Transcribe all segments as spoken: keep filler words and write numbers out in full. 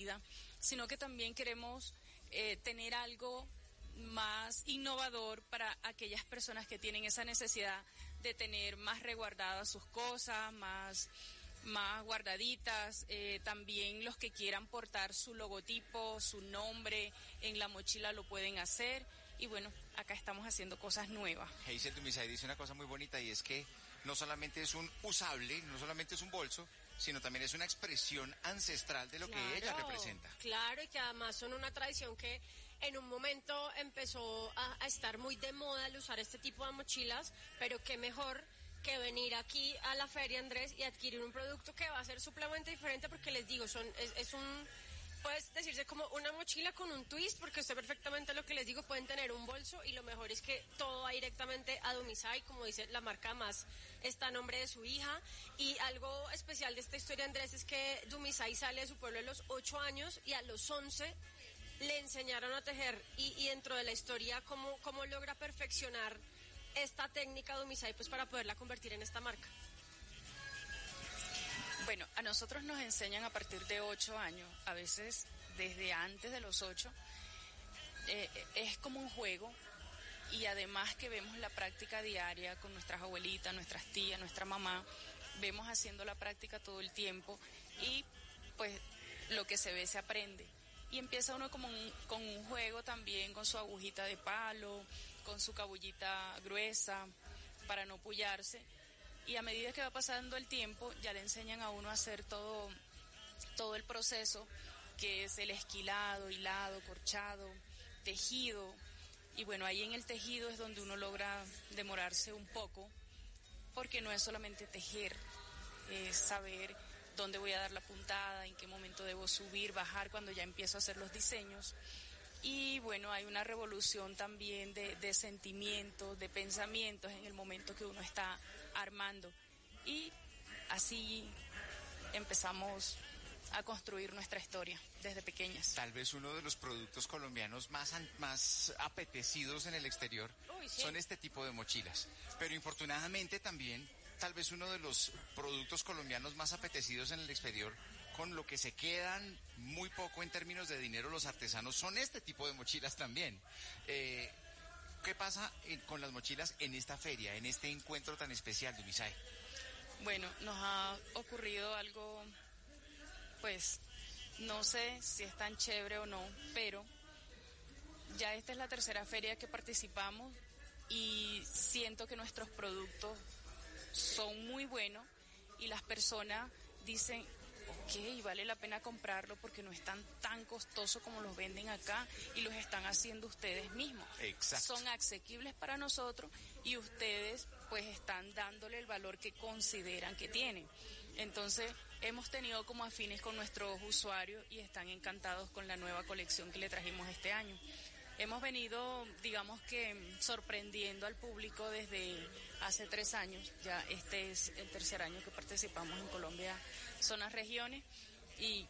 vida, sino que también queremos eh, tener algo más innovador para aquellas personas que tienen esa necesidad de tener más resguardadas sus cosas, más, más guardaditas, eh, también los que quieran portar su logotipo, su nombre en la mochila lo pueden hacer, y bueno, acá estamos haciendo cosas nuevas. Hazel Dumisay dice una cosa muy bonita, y es que no solamente es un usable, no solamente es un bolso, sino también es una expresión ancestral de lo claro, que ella representa. Claro, y que además son una tradición que en un momento empezó a, a estar muy de moda el usar este tipo de mochilas, pero qué mejor que venir aquí a la feria, Andrés, y adquirir un producto que va a ser supremamente diferente, porque les digo, son es, es un... puedes decirse como una mochila con un twist, porque usted perfectamente lo que les digo, pueden tener un bolso, y lo mejor es que todo va directamente a Dumisay, como dice la marca, más está a nombre de su hija. Y algo especial de esta historia, Andrés, es que Dumisay sale de su pueblo a los ocho años y a los once le enseñaron a tejer, y, y dentro de la historia cómo, cómo logra perfeccionar esta técnica Dumisay pues para poderla convertir en esta marca. Bueno, a nosotros nos enseñan a partir de ocho años, a veces desde antes de los ocho. Eh, es como un juego, y además que vemos la práctica diaria con nuestras abuelitas, nuestras tías, nuestra mamá, vemos haciendo la práctica todo el tiempo, y pues lo que se ve se aprende. Y empieza uno como un, con un juego también, con su agujita de palo, con su cabullita gruesa, para no pullarse. Y a medida que va pasando el tiempo, ya le enseñan a uno a hacer todo, todo el proceso, que es el esquilado, hilado, corchado, tejido. Y bueno, ahí en el tejido es donde uno logra demorarse un poco, porque no es solamente tejer, es saber dónde voy a dar la puntada, en qué momento debo subir, bajar, cuando ya empiezo a hacer los diseños. Y bueno, hay una revolución también de, de sentimientos, de pensamientos en el momento que uno está armando. Y así empezamos a construir nuestra historia desde pequeñas. Tal vez uno de los productos colombianos más, más apetecidos en el exterior Uy, sí. son este tipo de mochilas. Pero infortunadamente también, tal vez uno de los productos colombianos más apetecidos en el exterior, con lo que se quedan muy poco en términos de dinero los artesanos, son este tipo de mochilas también. Eh, ¿Qué pasa en, con las mochilas en esta feria, en este encuentro tan especial, Dumisay? Bueno, nos ha ocurrido algo, pues, no sé si es tan chévere o no, pero ya esta es la tercera feria que participamos, y siento que nuestros productos son muy buenos, y las personas dicen, ok, vale la pena comprarlo porque no es tan, tan costoso como los venden acá, y los están haciendo ustedes mismos. Exacto. Son asequibles para nosotros, y ustedes pues están dándole el valor que consideran que tienen. Entonces hemos tenido como afines con nuestros usuarios, y están encantados con la nueva colección que le trajimos este año. Hemos venido, digamos que, sorprendiendo al público desde hace tres años. Ya este es el tercer año que participamos en Colombia Zonas Regiones, y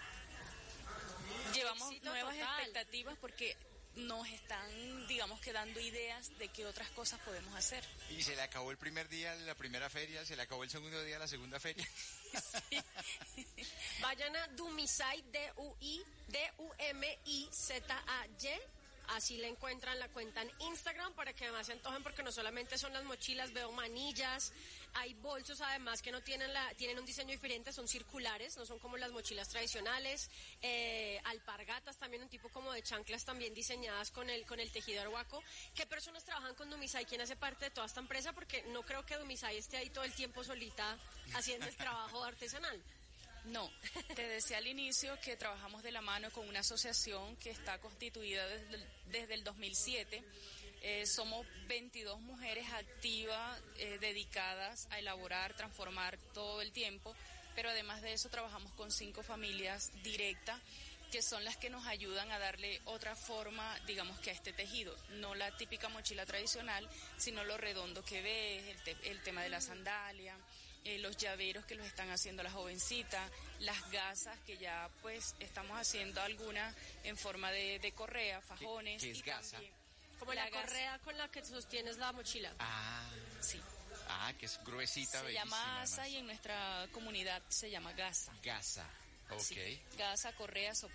llevamos Éxito nuevas total. expectativas, porque nos están, digamos que, dando ideas de qué otras cosas podemos hacer. Y se le acabó el primer día la primera feria, se le acabó el segundo día la segunda feria. Sí. Vayan a Dumisay, D U I, D U M I Z A Y. Así la encuentran, la cuenta en Instagram, para que además se antojen, porque no solamente son las mochilas, veo manillas, hay bolsos además que no tienen la tienen un diseño diferente, son circulares, no son como las mochilas tradicionales, eh, alpargatas también, un tipo como de chanclas también diseñadas con el con el tejido arhuaco. ¿Qué personas trabajan con Dumisay? ¿Quién hace parte de toda esta empresa? Porque no creo que Dumisay esté ahí todo el tiempo solita haciendo el trabajo artesanal. No, te decía al inicio que trabajamos de la mano con una asociación que está constituida desde el, desde el dos mil siete. Eh, somos veintidós mujeres activas, eh, dedicadas a elaborar, transformar todo el tiempo, pero además de eso trabajamos con cinco familias directas, que son las que nos ayudan a darle otra forma, digamos, que a este tejido. No la típica mochila tradicional, sino lo redondo que ves, el, te, el tema de la sandalia, Eh, los llaveros que los están haciendo las jovencitas, las gasas que ya pues estamos haciendo algunas en forma de, de correa, fajones. ¿Qué, qué es y gasa? También, Como la, la correa con la que sostienes la mochila. Ah, sí. Ah, que es gruesita, se bellísima. Se llama asa, además. y en nuestra comunidad se llama gasa. Gasa, ok. Sí. Gasa, correa,